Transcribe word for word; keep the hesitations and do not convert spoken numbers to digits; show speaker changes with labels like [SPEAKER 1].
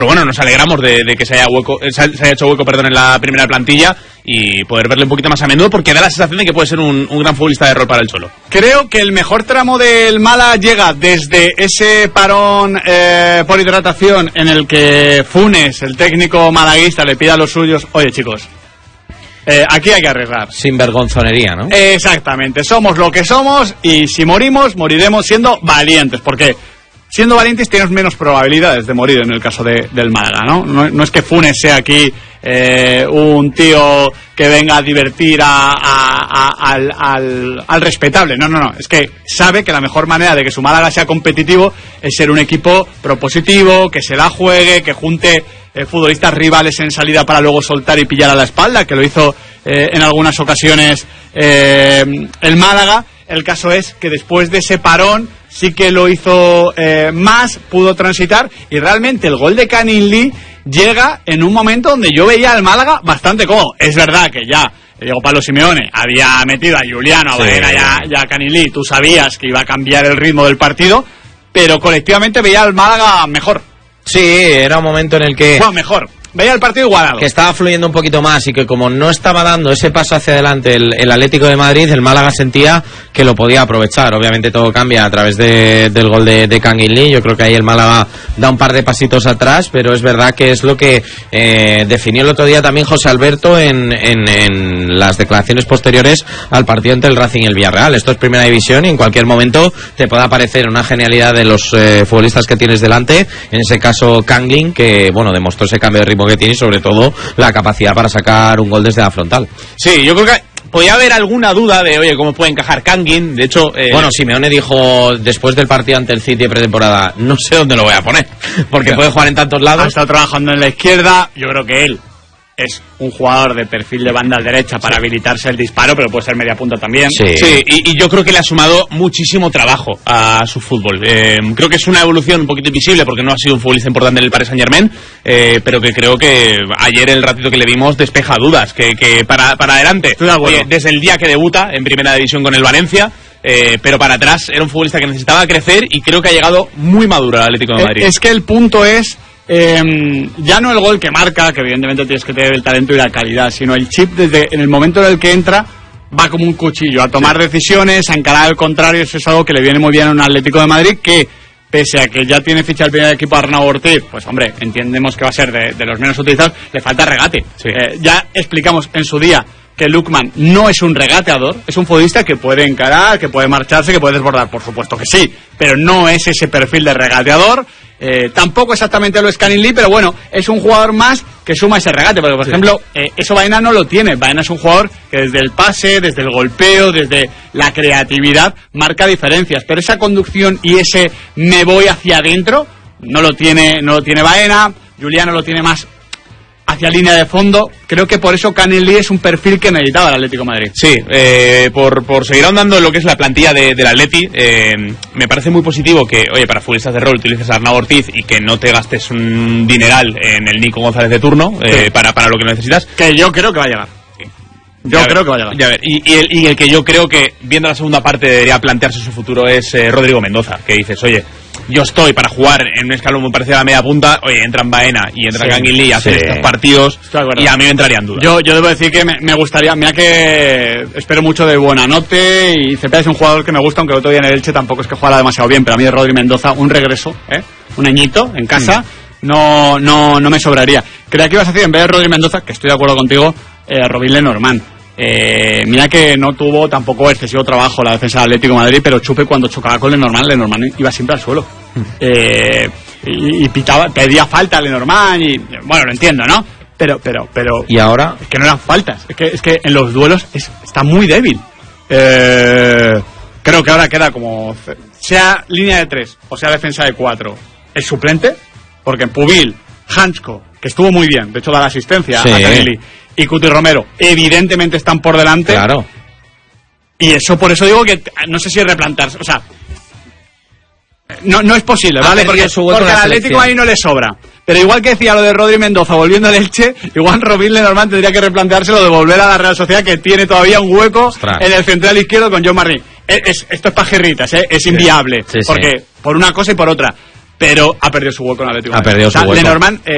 [SPEAKER 1] bueno, nos alegramos de, de que se haya, hueco, se haya hecho hueco perdón, en la primera plantilla y poder verle un poquito más a menudo, porque da la sensación de que puede ser un, un gran futbolista de rol para el Cholo.
[SPEAKER 2] Creo que el mejor tramo del Málaga llega desde ese parón eh, por hidratación en el que Funes, el técnico malaguista, le pide a los suyos: oye, chicos, eh, aquí hay que arriesgar.
[SPEAKER 3] Sin vergonzonería, ¿no?
[SPEAKER 2] Exactamente, somos lo que somos y si morimos, moriremos siendo valientes, porque siendo valientes tienes menos probabilidades de morir en el caso de, del Málaga, ¿no? No, no es que Funes sea aquí eh, un tío que venga a divertir a, a, a, al, al, al respetable, no, no, no, es que sabe que la mejor manera de que su Málaga sea competitivo es ser un equipo propositivo, que se la juegue, que junte eh, futbolistas rivales en salida para luego soltar y pillar a la espalda, que lo hizo eh, en algunas ocasiones eh, el Málaga. El caso es que después de ese parón sí que lo hizo eh, más, pudo transitar, y realmente el gol de Canning Lee llega en un momento donde yo veía al Málaga bastante cómodo. Es verdad que ya Diego Pablo Simeone había metido a Juliano, a sí. Baena y a, y a Canning Lee, tú sabías que iba a cambiar el ritmo del partido, pero colectivamente veía al Málaga mejor.
[SPEAKER 3] Sí, era un momento en el que...
[SPEAKER 2] Bueno, mejor. Veía el partido igualado.
[SPEAKER 3] Que estaba fluyendo un poquito más y que como no estaba dando ese paso hacia adelante el, el Atlético de Madrid, el Málaga sentía que lo podía aprovechar. Obviamente todo cambia a través de, del gol de, de Canning Lee. Yo creo que ahí el Málaga da un par de pasitos atrás, pero es verdad que es lo que eh, definió el otro día también José Alberto en, en, en las declaraciones posteriores al partido entre el Racing y el Villarreal. Esto es primera división y en cualquier momento te puede aparecer una genialidad de los eh, futbolistas que tienes delante. En ese caso Canning Lee, que bueno, demostró ese cambio de ritmo que tiene y sobre todo la capacidad para sacar un gol desde la frontal.
[SPEAKER 1] Sí, yo creo que podía haber alguna duda de, oye, cómo puede encajar Canning. De hecho, eh...
[SPEAKER 3] bueno, Simeone dijo después del partido ante el City de pretemporada: no sé dónde lo voy a poner, porque claro, puede jugar en tantos lados.
[SPEAKER 2] Ha estado trabajando en la izquierda. Yo creo que él es un jugador de perfil de banda derecha para sí. habilitarse el disparo, pero puede ser media punta también.
[SPEAKER 1] Sí, sí y, y yo creo que le ha sumado muchísimo trabajo a su fútbol. Eh, creo que es una evolución un poquito invisible porque no ha sido un futbolista importante en el Paris Saint-Germain, eh, pero que creo que ayer el ratito que le vimos despeja dudas, que, que para, para adelante, oye, desde el día que debuta en Primera División con el Valencia, Eh, pero para atrás era un futbolista que necesitaba crecer y creo que ha llegado muy maduro al Atlético de Madrid.
[SPEAKER 2] Es que el punto es eh, ya no el gol que marca, que evidentemente tienes que tener el talento y la calidad, sino el chip desde en el momento en el que entra va como un cuchillo a tomar sí. decisiones, a encarar al contrario. Eso es algo que le viene muy bien a un Atlético de Madrid que, pese a que ya tiene ficha el primer equipo Arnau Ortiz, pues hombre, entendemos que va a ser de, de los menos utilizados, le falta regate. Sí. Eh, ya explicamos en su día que Lookman no es un regateador, es un futbolista que puede encarar, que puede marcharse, que puede desbordar, por supuesto que sí, pero no es ese perfil de regateador. Eh, tampoco exactamente lo es Canning Lee, pero bueno, es un jugador más que suma ese regate, porque por sí. ejemplo, eh, eso Baena no lo tiene. Baena es un jugador que desde el pase, desde el golpeo, desde la creatividad marca diferencias, pero esa conducción y ese me voy hacia adentro no lo tiene, no lo tiene Baena. Juliano lo tiene más hacia línea de fondo. Creo que por eso Canning Lee es un perfil que necesitaba el Atlético de Madrid.
[SPEAKER 1] Sí, eh, por, por seguir ahondando en lo que es la plantilla de, del Atleti, eh, me parece muy positivo que, oye, para futbolistas de rol utilices a Arnau Ortiz y que no te gastes un dineral en el Nico González de turno, eh, sí. para, para lo que necesitas.
[SPEAKER 2] Que yo creo que va a llegar. Yo
[SPEAKER 1] ya
[SPEAKER 2] creo
[SPEAKER 1] ver,
[SPEAKER 2] que va a llegar.
[SPEAKER 1] Ya ver. Y, y, el, y el que yo creo que, viendo la segunda parte, debería plantearse su futuro es eh, Rodrigo Mendoza, que dices, oye, yo estoy para jugar en un escalón muy parecido a la media punta, oye, entran Baena y entra sí, Canning Lee a hacer sí. estos partidos y a mí me entrarían dudas.
[SPEAKER 2] Yo, yo debo decir que me, me gustaría, mira que espero mucho de Buenanote y Cepeda es un jugador que me gusta, aunque el otro día en el Elche tampoco es que jugara demasiado bien, pero a mí de Rodri Mendoza, un regreso, ¿eh? un añito en casa, mm. no, no, no me sobraría. Creía que ibas a decir, en vez de Rodri Mendoza, que estoy de acuerdo contigo, eh, Robin Lenormand. Eh, mira que no tuvo tampoco excesivo trabajo la defensa del Atlético de Madrid, pero Chupe cuando chocaba con Lenormand, Lenormand iba siempre al suelo eh, y, y pitaba, pedía falta a Lenormand y bueno, lo entiendo, ¿no? Pero, pero, pero
[SPEAKER 3] y ahora
[SPEAKER 2] es que no eran faltas, es que, es que en los duelos es, está muy débil. Eh, creo que ahora queda como sea línea de tres o sea defensa de cuatro, el suplente, porque en Pubil, Hansko, que estuvo muy bien, de hecho da la asistencia sí. a Canelli, y Cuti Romero evidentemente están por delante.
[SPEAKER 3] Claro.
[SPEAKER 2] Y eso, por eso digo que no sé si replantarse, o sea, no, no es posible, ¿vale? Porque, porque al Atlético ahí no le sobra. Pero igual que decía lo de Rodri Mendoza volviendo al Elche, igual Robin Lenormand tendría que replantearse lo de volver a la Real Sociedad, que tiene todavía un hueco Ostras. en el central izquierdo con John Martín. Es, es, esto es pajerritas, ¿eh? Es inviable, sí, sí, porque sí. por una cosa y por otra. Pero ha perdido su hueco en Atlético.
[SPEAKER 3] Ha perdido su
[SPEAKER 2] o sea,
[SPEAKER 3] hueco.
[SPEAKER 2] Lenormand, eh,